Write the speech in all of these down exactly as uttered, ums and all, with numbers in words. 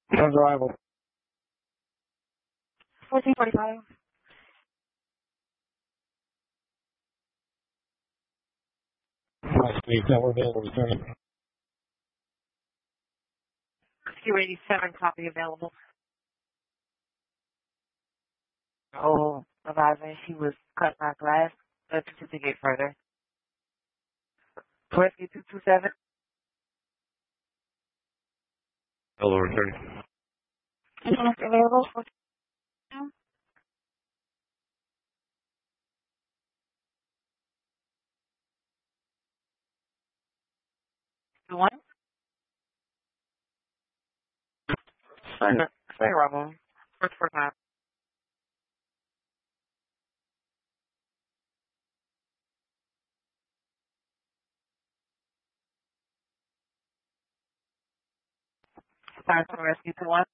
Sun's arrival. fourteen forty-five. My speed, now we're available to turn. Q eighty-seven, copy available. Oh, advising she was cut by glass. Let's investigate further. Rescue two two seven. Hello, returning. Ambulance available for two. Two one. Say, say, Ramon. First for time. Time for rescue two one.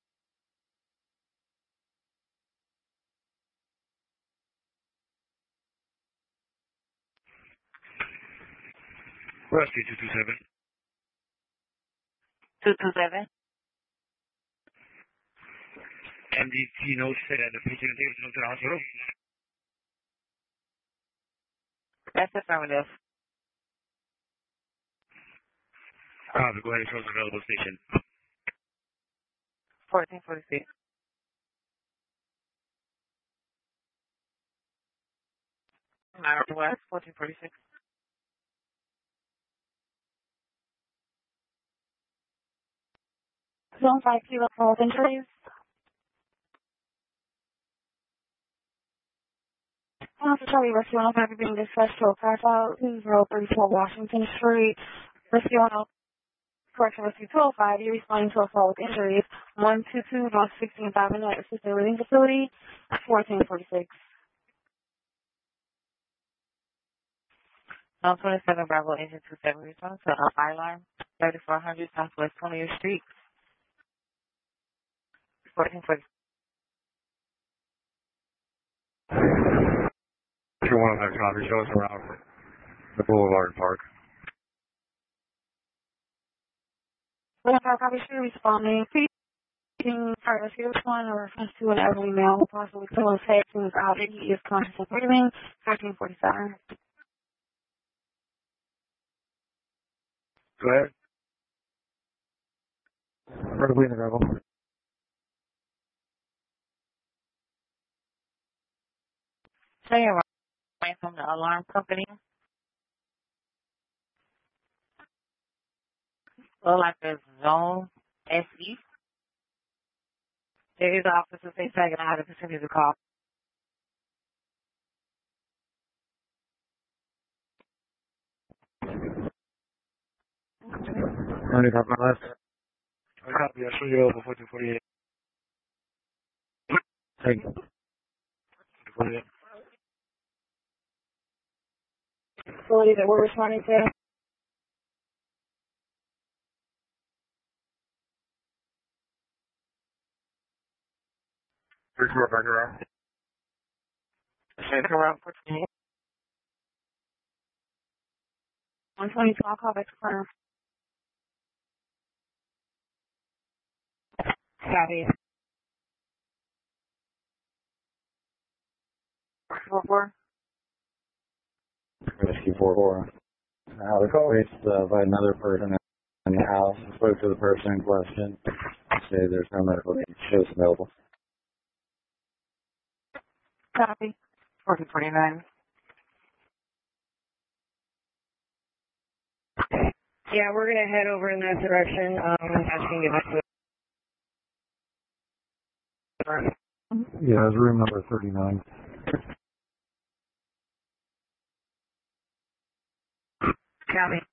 Rescue two two seven. Two two seven. M D T notes said the patient is taken to the hospital. That's affirmative. Copy, go ahead and show the available station. Fourteen forty six. Nine West. Fourteen forty six. Zone five kilo for injuries. Officer Charlie Rescue one oh five being dispatched to a pass out two zero three four Washington Street. Rescue one oh Correction Rescue two oh five, you're responding to a call with injuries. one two two North sixteenth Avenue at Assisted Living Facility, fourteen forty-six. Zone twenty-seven Bravo Engine two seven response to a fire alarm, thirty-four hundred Southwest twentieth Street, fourteen forty-six. If you want to have copy, show us around the Boulevard Park. We have our copy sheet responding. Please try to rescue this one or reference to an elderly male, possibly still in sex, who is out. He is conscious and breathing, thirteen forty-seven. Go ahead. Vertically in the gravel. Say you're right from the alarm company. Look like there's zone S E. There is an officer say second out to continue the call. Running up my left. I copy, I'll show you over fourteen forty-eight. Thank you. forty-eight. Facility that we're responding to. Three four back around. Shake around fourteen. one twenty-two, I'll call back to corner. Copy. four four. Rescue four four. Now, the call reached uh, by another person in the house. I spoke to the person in question. Say there's no medical shows available. Copy. fourteen forty-nine. Yeah, we're going to head over in that direction. Um, asking you back to Yeah, it's room number thirty-nine. Copy.